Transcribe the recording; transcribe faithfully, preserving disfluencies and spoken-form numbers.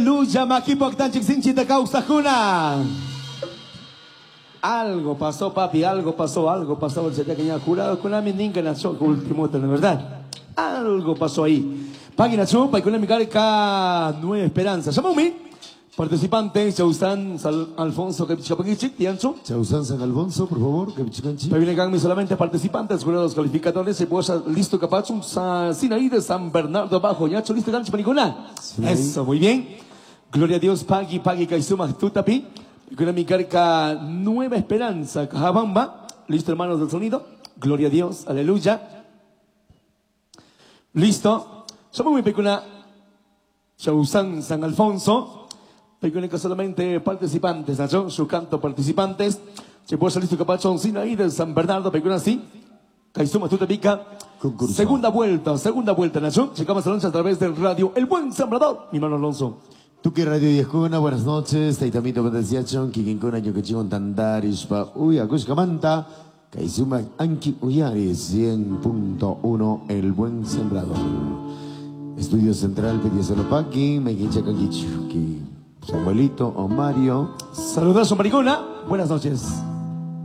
Luya Makipo Tanchik Sinchita Causa Juna. Algo pasó, papi, algo pasó, algo pasó. El sería que ya jurado con la meninga nació con último, ¿no es verdad? Algo pasó ahí. Página chupa y con la micarca Nueva Esperanza. Llamame. Participantes, Chausan Alfonso Kepichapaquichik, Tiancho. Chausan San Alfonso, por favor, Kepichicanchi. Vienen solamente participantes, jurados calificadores, se puede listo capacho, Sinaí de San Bernardo abajo, Yacho, listo gancho, Maricona. Eso, muy bien. Gloria a Dios, Pagui, Pagui, Kaizuma, Tutapi. Con la micarca Nueva Esperanza, Cajabamba. Listo, hermanos del sonido. Gloria a Dios, aleluya. Listo. Somos muy pecuna. Chausan San Alfonso. Pecuna solamente participantes, Nacho. Su canto participantes. Se puede listo capacho, Sinaí de San Bernardo, pecuna así. Kaizuma, Tutapica. Concurso. Segunda vuelta, segunda vuelta, Nacho. Llegamos a la noche a través del radio El Buen Sembrador. Mi hermano Alonso. Tú que Radio Yascuna, buenas noches. Taitamito Potenciachon, Kikinkuna, Yokechigon, Tandarishpa, Uy, Acushkamanta, Kaizuma, Anki Uyari, cien punto uno, El Buen Sembrador. Estudio Central, Petiasolopaki, Mequichacaquichu, Samuelito o Mario. Saludos, Maricona. Buenas noches.